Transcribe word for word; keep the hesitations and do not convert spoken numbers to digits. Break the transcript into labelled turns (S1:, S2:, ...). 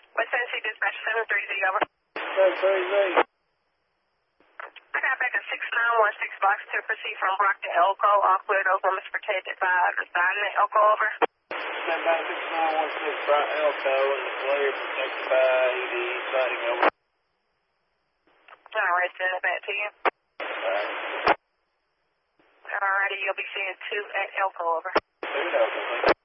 S1: West Tennessee Dispatch seven three Z, over.
S2: seven three Z.
S1: I got back a six nine one six box to proceed from Brockton, Elko. All cleared over, Mister Protected by residing at Elko, over.
S2: Stand by six nine one six Brockton, Elko, and the clear protected by E D sighting, over.
S1: All right, send it back to you.
S2: Alright.
S1: All righty, you'll be seeing two at Elko, over.
S2: Two at Elko, thank you.